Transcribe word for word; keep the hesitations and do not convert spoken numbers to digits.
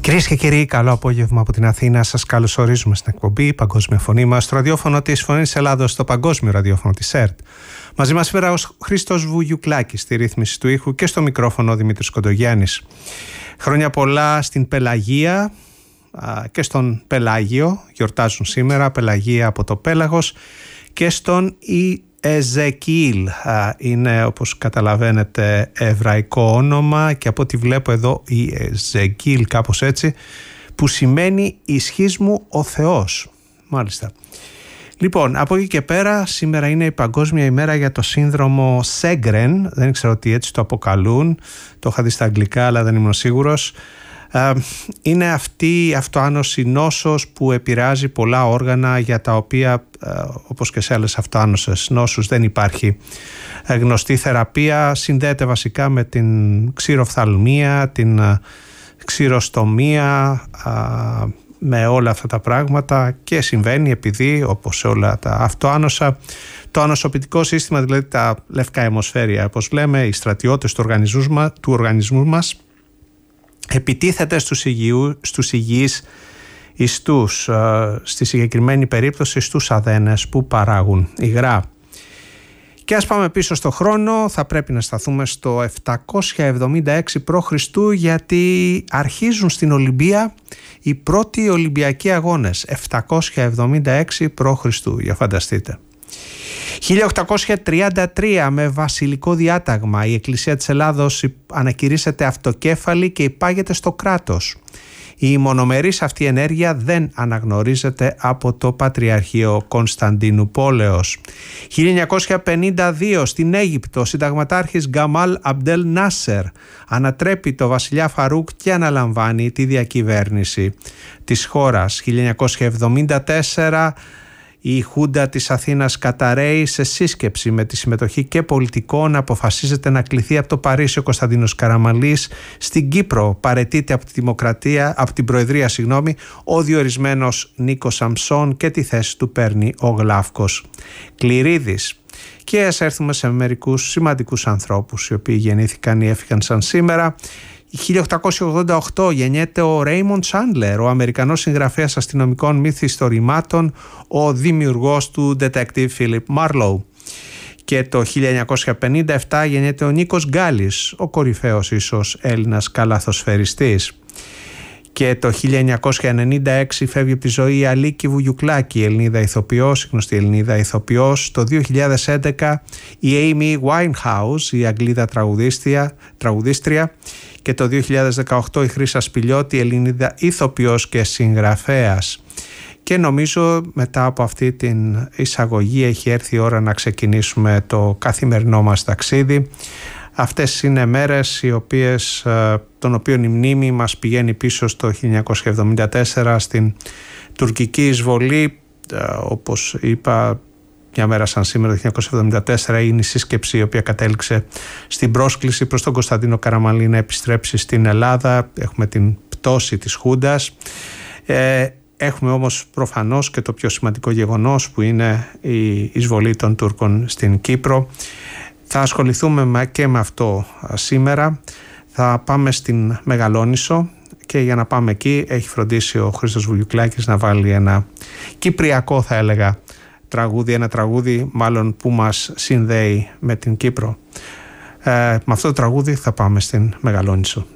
Κυρίες και κύριοι, καλό απόγευμα από την Αθήνα. Σας καλωσορίζουμε στην εκπομπή Παγκόσμια Φωνή μας, στο ραδιόφωνο της Φωνής Ελλάδος, στο παγκόσμιο ραδιόφωνο της ΕΡΤ. Μαζί μας σήμερα ο Χρήστος Βουγιουκλάκης στη ρύθμιση του ήχου και στο μικρόφωνο ο Δημήτρης Κοντογιάννης. Χρόνια πολλά στην Πελαγία και στον Πελάγιο, γιορτάζουν σήμερα, Πελαγία από το Πέλαγος, και στον Εζεκίλ, είναι όπως καταλαβαίνετε εβραϊκό όνομα και από ό,τι βλέπω εδώ η Εζεκίλ κάπως έτσι, που σημαίνει ισχύς μου ο Θεός. Μάλιστα. Λοιπόν, από εκεί και πέρα σήμερα είναι η Παγκόσμια ημέρα για το σύνδρομο Σέγκρεν, δεν ξέρω τι έτσι το αποκαλούν, το είχα δει στα αγγλικά αλλά δεν ήμουν σίγουρος. Είναι αυτή η αυτοάνωση νόσος που επηρεάζει πολλά όργανα, για τα οποία όπως και σε άλλες αυτοάνωσες νόσους δεν υπάρχει γνωστή θεραπεία. Συνδέεται βασικά με την ξηροφθαλμία, την ξηροστομία, με όλα αυτά τα πράγματα, και συμβαίνει επειδή, όπως σε όλα τα αυτοάνοσα, το ανοσοποιητικό σύστημα, δηλαδή τα λευκά αιμοσφαίρια όπως λέμε, οι στρατιώτες του οργανισμού, του οργανισμού μας, επιτίθεται στους, υγιού, στους υγιείς ιστούς, στη συγκεκριμένη περίπτωση στους αδένες που παράγουν υγρά. Και ας πάμε πίσω στο χρόνο, θα πρέπει να σταθούμε στο επτακόσια εβδομήντα έξι π.Χ., γιατί αρχίζουν στην Ολυμπία οι πρώτοι Ολυμπιακοί αγώνες, επτακόσια εβδομήντα έξι π.Χ., για φανταστείτε. χίλια οκτακόσια τριάντα τρία, με βασιλικό διάταγμα, η Εκκλησία της Ελλάδος ανακηρύσσεται αυτοκέφαλη και υπάγεται στο κράτος. Η μονομερής αυτή ενέργεια δεν αναγνωρίζεται από το Πατριαρχείο Κωνσταντινουπόλεως. χίλια εννιακόσια πενήντα δύο, στην Αίγυπτο, ο συνταγματάρχης Γκαμάλ Αμπντέλ Νάσερ ανατρέπει το βασιλιά Φαρούκ και αναλαμβάνει τη διακυβέρνηση της χώρας. χίλια εννιακόσια εβδομήντα τέσσερα, η Χούντα της Αθήνας καταρρέει. Σε σύσκεψη με τη συμμετοχή και πολιτικών αποφασίζεται να κληθεί από το Παρίσι ο Κωνσταντίνος Καραμανλής. Στην Κύπρο παραιτείται από τη Δημοκρατία, από την Προεδρία συγγνώμη, ο διορισμένος Νίκος Σαμψών και τη θέση του παίρνει ο Γλάφκος Κληρίδης. Και ας έρθουμε σε μερικούς σημαντικούς ανθρώπους οι οποίοι γεννήθηκαν ή έφυγαν σαν σήμερα. χίλια οκτακόσια ογδόντα οκτώ γεννιέται ο Ρέιμοντ Τσάντλερ, ο Αμερικανός συγγραφέας αστυνομικών μυθιστορημάτων, ο δημιουργός του detective Philip Marlowe. Και το χίλια εννιακόσια πενήντα επτά γεννιέται ο Νίκος Γκάλης, ο κορυφαίος ίσως Έλληνας καλαθοσφαιριστής. Και το χίλια εννιακόσια ενενήντα έξι φεύγει από τη ζωή η Αλίκη Βουγιουκλάκη, η Ελληνίδα ηθοποιός, γνωστή Ελληνίδα ηθοποιός. Το δύο χιλιάδες έντεκα η Amy Winehouse, η Αγγλίδα τραγουδίστρια. Και το δύο χιλιάδες δεκαοκτώ η Χρύσα Σπηλιώτη, η Ελληνίδα ηθοποιός και συγγραφέας. Και νομίζω μετά από αυτή την εισαγωγή έχει έρθει η ώρα να ξεκινήσουμε το καθημερινό μας ταξίδι. Αυτές είναι μέρες οι οποίες, των οποίων η μνήμη μας πηγαίνει πίσω στο χίλια εννιακόσια εβδομήντα τέσσερα, στην τουρκική εισβολή. Όπως είπα, μια μέρα σαν σήμερα το χίλια εννιακόσια εβδομήντα τέσσερα είναι η σύσκεψη η οποία κατέληξε στην πρόσκληση προς τον Κωνσταντίνο Καραμανλή να επιστρέψει στην Ελλάδα. Έχουμε την πτώση της Χούντας. Ε, έχουμε όμως προφανώς και το πιο σημαντικό γεγονός, που είναι η εισβολή των Τούρκων στην Κύπρο. Θα ασχοληθούμε και με αυτό σήμερα. Θα πάμε στην Μεγαλόνισσο και για να πάμε εκεί έχει φροντίσει ο Χρήστος Βουγιουκλάκης να βάλει ένα κυπριακό, θα έλεγα, τραγούδι, ένα τραγούδι μάλλον που μας συνδέει με την Κύπρο. Ε, με αυτό το τραγούδι θα πάμε στην Μεγαλόνισσο.